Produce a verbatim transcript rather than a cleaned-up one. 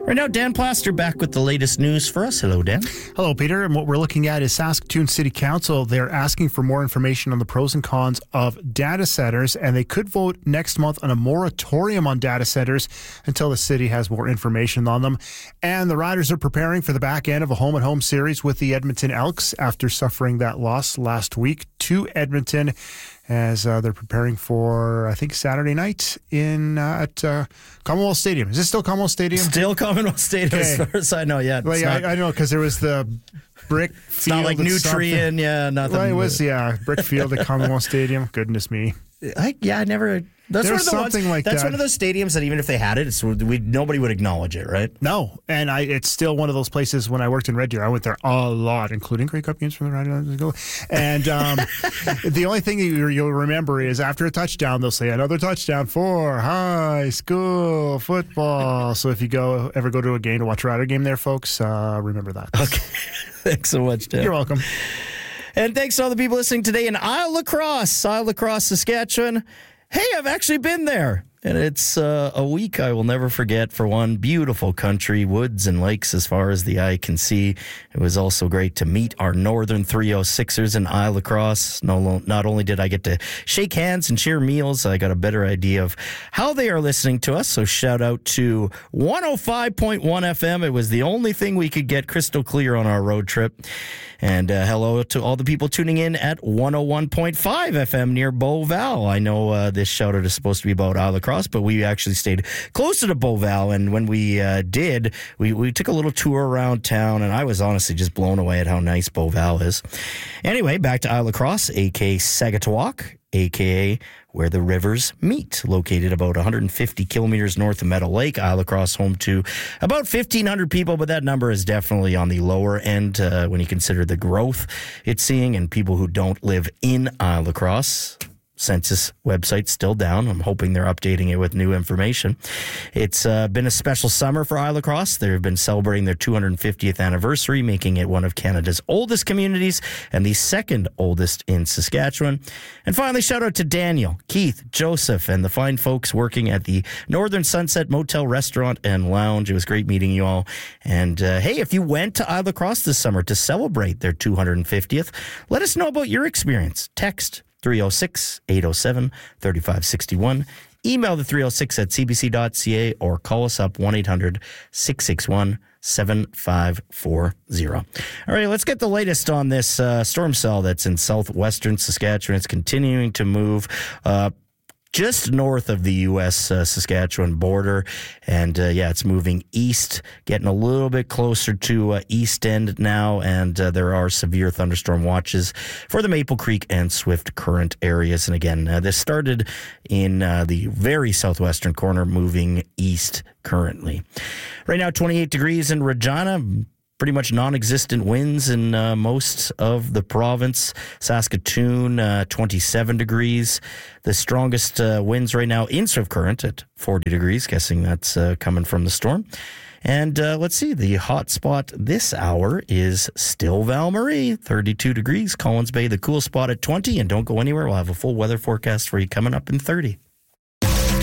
Right now, Dan Plaster back with the latest news for us. Hello, Dan. Hello, Peter. And what we're looking at is Saskatoon City Council. They're asking for more information on the pros and cons of data centers, and they could vote next month on a moratorium on data centers until the city has more information on them. And the Riders are preparing for the back end of a home-and-home series with the Edmonton Elks after suffering that loss last week to Edmonton, as uh, they're preparing for, I think, Saturday night in uh, at uh, Commonwealth Stadium. Is this still Commonwealth Stadium? Still Commonwealth Stadium, okay. As far as I know. Yeah, well, yeah, not, I, I know because there was the brick field. It's not like Nutrien, yeah, nothing. Well, it was, yeah, brick field at Commonwealth Stadium. Goodness me. I, yeah, I never. That's There's one of the something ones, like that's that. one of those stadiums that even if they had it, it's, we nobody would acknowledge it, right? No, and I it's still one of those places. When I worked in Red Deer, I went there a lot, including Grey Cup games from the Riders. And um, the only thing you, you'll remember is after a touchdown, they'll say another touchdown for high school football. So if you go ever go to a game to watch a Rider game there, folks, uh, remember that. Okay, thanks so much, Dan. You're welcome. And thanks to all the people listening today in Isle La Crosse, Isle La Crosse, Saskatchewan. Hey, I've actually been there. And it's uh, a week I will never forget. For one, beautiful country, woods and lakes as far as the eye can see. It was also great to meet our Northern three oh sixers in Isle La Crosse. No, not only did I get to shake hands and share meals, I got a better idea of how they are listening to us. So shout out to one oh five point one F M. It was the only thing we could get crystal clear on our road trip. And uh, hello to all the people tuning in at one oh one point five F M near Beauval. I know uh, this shout out is supposed to be about Isle La Crosse, but we actually stayed closer to Beauval. And when we uh, did, we, we took a little tour around town, and I was honestly just blown away at how nice Beauval is. Anyway, back to Isle La Crosse, a k a. Sagatuak, a k a where the rivers meet, located about one hundred fifty kilometers north of Meadow Lake. Isle La Crosse home to about fifteen hundred people, but that number is definitely on the lower end uh, when you consider the growth it's seeing and people who don't live in Isle La Crosse. Census website still down. I'm hoping they're updating it with new information. It's uh, been a special summer for Isle La Crosse. They've been celebrating their two hundred fiftieth anniversary, making it one of Canada's oldest communities and the second oldest in Saskatchewan. And finally, shout out to Daniel, Keith, Joseph, and the fine folks working at the Northern Sunset Motel Restaurant and Lounge. It was great meeting you all. And uh, hey, if you went to Isle La Crosse this summer to celebrate their two hundred fiftieth, let us know about your experience. Text three oh six, eight oh seven, three five six one. Email the three oh six at c b c dot c a or call us up one eight hundred, six six one, seven five four zero. All right, let's get the latest on this uh, storm cell that's in southwestern Saskatchewan. It's continuing to move uh just north of the U S Uh, Saskatchewan border. And, uh, yeah, it's moving east, getting a little bit closer to uh, East End now. And uh, there are severe thunderstorm watches for the Maple Creek and Swift Current areas. And, again, uh, this started in uh, the very southwestern corner, moving east currently. Right now, twenty-eight degrees in Regina. Pretty much non-existent winds in uh, most of the province. Saskatoon, uh, twenty-seven degrees. The strongest uh, winds right now in Swift Current at forty degrees, guessing that's uh, coming from the storm. And uh, let's see, the hot spot this hour is still Val-Marie, thirty-two degrees. Collins Bay, the cool spot at twenty. And don't go anywhere. We'll have a full weather forecast for you coming up in thirty.